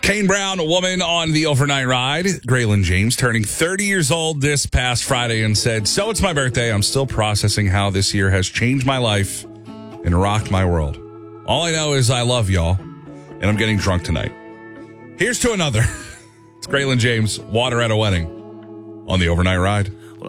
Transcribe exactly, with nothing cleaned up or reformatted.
Kane Brown, a woman on the overnight ride. Graylin James turning thirty years old this past Friday and said, so it's my birthday. I'm still processing how this year has changed my life and rocked my world. All I know is I love y'all, and I'm getting drunk tonight. Here's to another. It's Graylin James, Water at a Wedding on the overnight ride.